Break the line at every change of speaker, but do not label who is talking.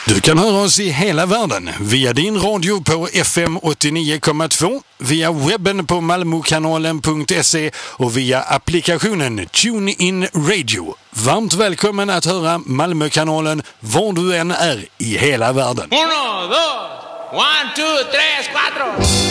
Du kan höra oss i hela världen via din radio på FM 89,2, via webben på malmokanalen.se och via applikationen TuneIn Radio. Varmt välkommen att höra Malmökanalen var du än är i hela världen.
1, 2, 1, 2, 3, 4.